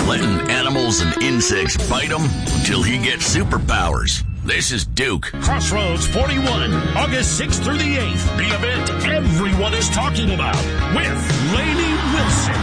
letting animals and insects bite him until he gets superpowers. This is Duke. Crossroads 41, August 6th through the 8th. The event everyone is talking about with Lainey Wilson.